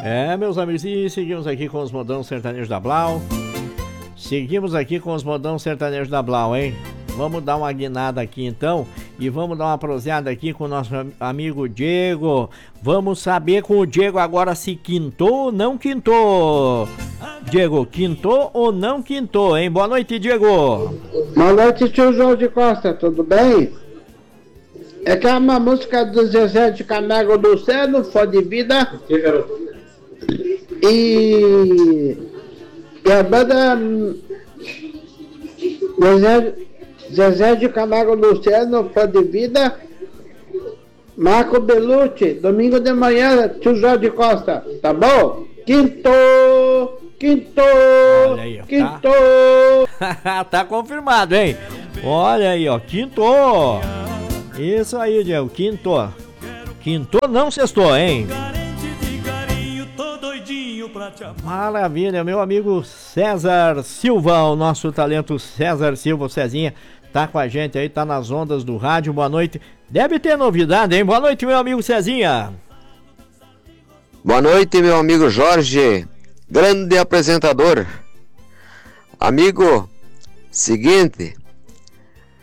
Meus amigos, e seguimos aqui com os modão sertanejos da Blau. Seguimos aqui com os modão sertanejos da Blau, hein? Vamos dar uma guinada aqui então e vamos dar uma proseada aqui com o nosso amigo Diego. Vamos saber com o Diego agora se quintou ou não quintou. Diego, quintou ou não quintou, hein? Boa noite, Diego. Boa noite, tio João de Costa, tudo bem? É que é uma música do Zezé de Camargo Luciano, Fó de Vida. E a banda Zezé de Camargo Luciano, Fó de Vida. Marco Belucci, domingo de manhã, tio João de Costa, tá bom? Quintou! Olha aí, ó, Quintou! Tá confirmado, hein? Olha aí, ó, quintou! Isso aí, Diego, quintou. Quintou não sextou, hein? Maravilha, meu amigo César Silva, o nosso talento César Silva, o Cezinha, tá com a gente aí, tá nas ondas do rádio, boa noite. Deve ter novidade, hein? Boa noite, meu amigo Cezinha. Boa noite, meu amigo Jorge, grande apresentador. Amigo, seguinte,